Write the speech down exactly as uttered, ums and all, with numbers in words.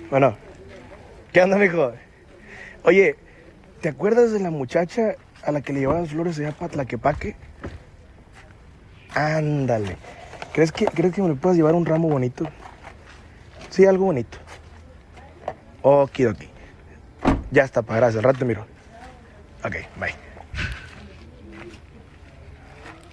Bueno, ¿qué onda, mijo? Oye, ¿te acuerdas de la muchacha a la que le llevaba las flores allá para Tlaquepaque? Ándale. ¿Crees que, ¿Crees que me le puedas llevar un ramo bonito? Sí, algo bonito. Okidoki. Ya está, pa, gracias. Al rato te miro. Ok, bye.